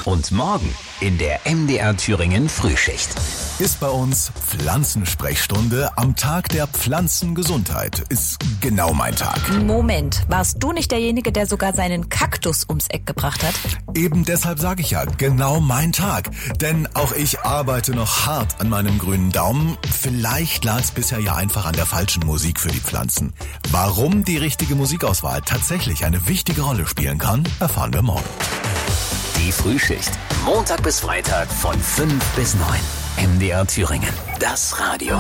Und morgen in der MDR Thüringen Frühschicht. Ist bei uns Pflanzensprechstunde am Tag der Pflanzengesundheit. Ist genau mein Tag. Moment, warst du nicht derjenige, der sogar seinen Kaktus ums Eck gebracht hat? Eben deshalb sage ich ja, genau mein Tag. Denn auch ich arbeite noch hart an meinem grünen Daumen. Vielleicht lag es bisher ja einfach an der falschen Musik für die Pflanzen. Warum die richtige Musikauswahl tatsächlich eine wichtige Rolle spielen kann, erfahren wir morgen. Die Frühschicht. Montag bis Freitag von 5 bis 9. MDR Thüringen. Das Radio.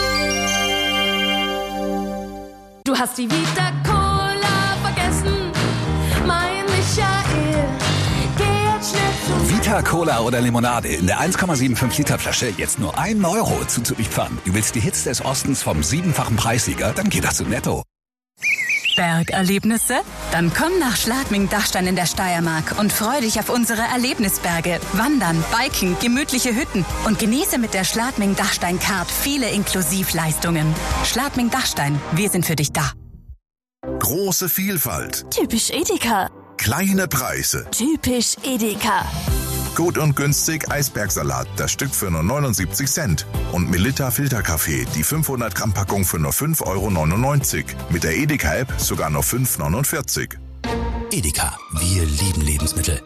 Du hast die Vita Cola vergessen, mein Michael. Geh jetzt schnell zum Vita Cola oder Limonade in der 1,75 Liter Flasche jetzt nur 1 Euro zuzuliefern. Du willst die Hits des Ostens vom 7-fachen Preissieger? Dann geht das zu Netto. Bergerlebnisse? Dann komm nach Schladming-Dachstein in der Steiermark und freu dich auf unsere Erlebnisberge. Wandern, Biken, gemütliche Hütten und genieße mit der Schladming-Dachstein-Card viele Inklusivleistungen. Schladming-Dachstein, wir sind für dich da. Große Vielfalt. Typisch Edeka. Kleine Preise. Typisch Edeka. Gut und günstig Eisbergsalat, das Stück für nur 79 Cent. Und Melitta Filterkaffee, die 500 Gramm Packung für nur 5,99 €. Mit der Edeka-App sogar nur 5,49 €. Edeka. Wir lieben Lebensmittel.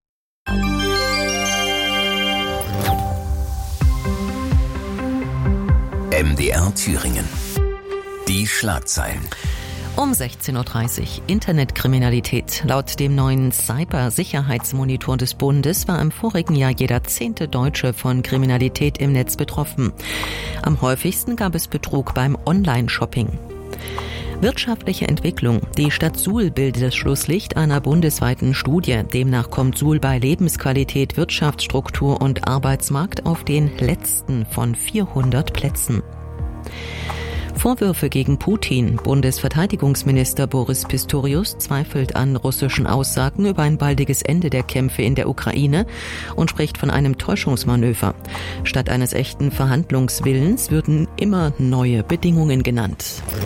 MDR Thüringen. Die Schlagzeilen. Um 16.30 Uhr Internetkriminalität. Laut dem neuen Cybersicherheitsmonitor des Bundes war im vorigen Jahr jeder 10. Deutsche von Kriminalität im Netz betroffen. Am häufigsten gab es Betrug beim Online-Shopping. Wirtschaftliche Entwicklung. Die Stadt Suhl bildet das Schlusslicht einer bundesweiten Studie. Demnach kommt Suhl bei Lebensqualität, Wirtschaftsstruktur und Arbeitsmarkt auf den letzten von 400 Plätzen. Vorwürfe gegen Putin. Bundesverteidigungsminister Boris Pistorius zweifelt an russischen Aussagen über ein baldiges Ende der Kämpfe in der Ukraine und spricht von einem Täuschungsmanöver. Statt eines echten Verhandlungswillens würden immer neue Bedingungen genannt.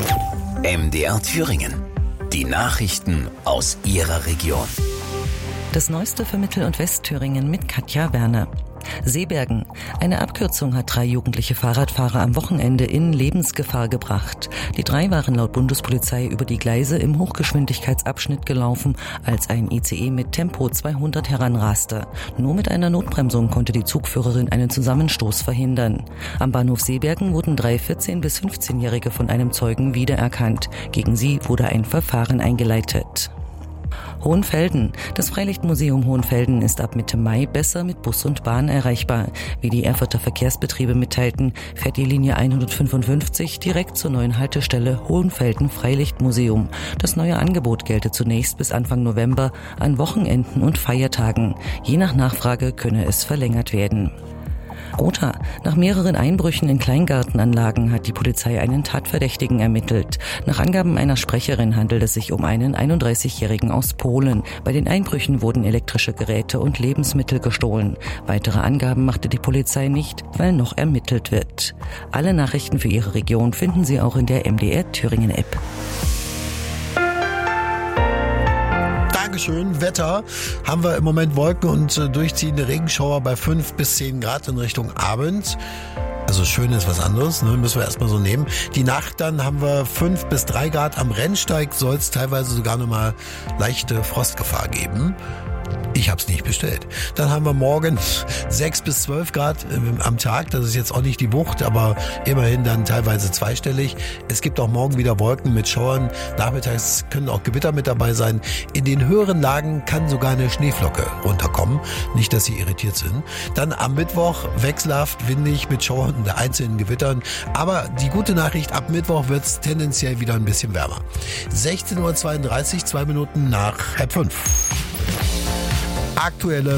MDR Thüringen. Die Nachrichten aus Ihrer Region. Das Neueste für Mittel- und Westthüringen mit Katja Werner. Seebergen. Eine Abkürzung hat 3 jugendliche Fahrradfahrer am Wochenende in Lebensgefahr gebracht. Die 3 waren laut Bundespolizei über die Gleise im Hochgeschwindigkeitsabschnitt gelaufen, als ein ICE mit Tempo 200 heranraste. Nur mit einer Notbremsung konnte die Zugführerin einen Zusammenstoß verhindern. Am Bahnhof Seebergen wurden 3 14- bis 15-Jährige von einem Zeugen wiedererkannt. Gegen sie wurde ein Verfahren eingeleitet. Hohenfelden. Das Freilichtmuseum Hohenfelden ist ab Mitte Mai besser mit Bus und Bahn erreichbar. Wie die Erfurter Verkehrsbetriebe mitteilten, fährt die Linie 155 direkt zur neuen Haltestelle Hohenfelden Freilichtmuseum. Das neue Angebot gelte zunächst bis Anfang November an Wochenenden und Feiertagen. Je nach Nachfrage könne es verlängert werden. Gotha. Nach mehreren Einbrüchen in Kleingartenanlagen hat die Polizei einen Tatverdächtigen ermittelt. Nach Angaben einer Sprecherin handelt es sich um einen 31-Jährigen aus Polen. Bei den Einbrüchen wurden elektrische Geräte und Lebensmittel gestohlen. Weitere Angaben machte die Polizei nicht, weil noch ermittelt wird. Alle Nachrichten für Ihre Region finden Sie auch in der MDR Thüringen App. Dankeschön. Wetter haben wir im Moment Wolken und durchziehende Regenschauer bei 5 bis 10 Grad in Richtung Abend. Also schön ist was anderes, ne? Müssen wir erstmal so nehmen. Die Nacht dann haben wir 5 bis 3 Grad. Am Rennsteig soll es teilweise sogar nochmal leichte Frostgefahr geben. Ich habe es nicht bestellt. Dann haben wir morgen 6 bis 12 Grad am Tag. Das ist jetzt auch nicht die Wucht, aber immerhin dann teilweise zweistellig. Es gibt auch morgen wieder Wolken mit Schauern. Nachmittags können auch Gewitter mit dabei sein. In den höheren Lagen kann sogar eine Schneeflocke runterkommen. Nicht, dass Sie irritiert sind. Dann am Mittwoch wechselhaft, windig mit Schauern und einzelnen Gewittern. Aber die gute Nachricht, ab Mittwoch wird es tendenziell wieder ein bisschen wärmer. 16:32 Uhr, 2 Minuten nach 4:30. Aktuelle